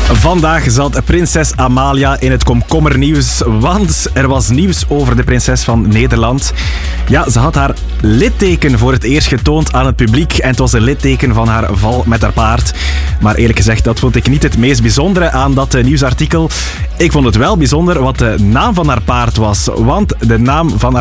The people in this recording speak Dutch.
Vandaag zat prinses Amalia in het komkommernieuws, want er was nieuws over de prinses van Nederland. Ja, ze had haar litteken voor het eerst getoond aan het publiek en het was een litteken van haar val met haar paard. Maar eerlijk gezegd, dat vond ik niet het meest bijzondere aan dat nieuwsartikel. Ik vond het wel bijzonder wat de naam van haar paard was, want de naam van haar